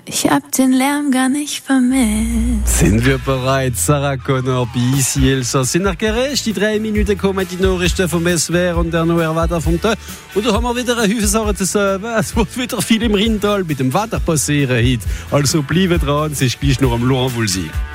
ich hab den Lärm gar nicht vermisst. Sind wir bereit, Sarah Connor, Easy Elsa? Sind noch gerecht? Die 3 Minuten kommen die Nachrichten vom SWR und der neue Wetter vom Tag. Und da haben wir wieder eine Hüfe Sachen zu sagen. Es wird wieder viel im Rindtal mit dem Wetter passieren heute. Also bleiben dran, es ist gleich noch am Loin wohl sein.